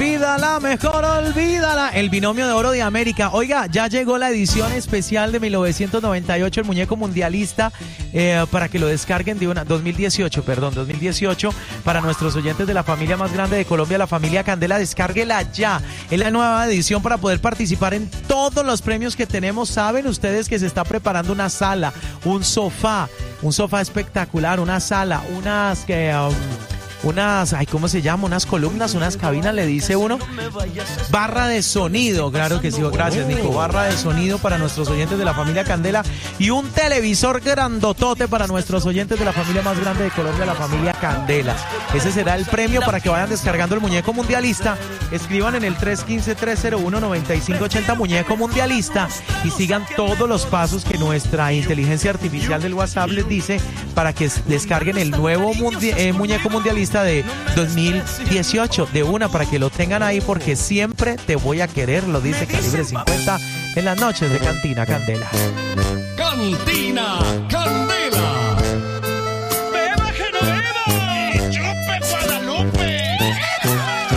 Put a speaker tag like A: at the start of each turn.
A: Olvídala, mejor olvídala. El binomio de oro de América. Oiga, ya llegó la edición especial de 1998, el muñeco mundialista, para que lo descarguen de 2018, para nuestros oyentes de la familia más grande de Colombia, la familia Candela. Descárguela ya. Es la nueva edición para poder participar en todos los premios que tenemos. Saben ustedes que se está preparando una sala, un sofá espectacular, una sala, ¿cómo se llama? Unas columnas, unas cabinas, le dice uno. Barra de sonido, claro que sí. Gracias, Nico. Barra de sonido para nuestros oyentes de la familia Candela y un televisor grandotote para nuestros oyentes de la familia más grande de Colombia, la familia Candela. Ese será el premio para que vayan descargando el muñeco mundialista. Escriban en el 315-301-9580 muñeco mundialista y sigan todos los pasos que nuestra inteligencia artificial del WhatsApp les dice para que descarguen el nuevo muñeco mundialista de 2018 de una, para que lo tengan ahí, porque siempre te voy a querer, lo dice Calibre 50 en las noches de Cantina Candela.
B: Cantina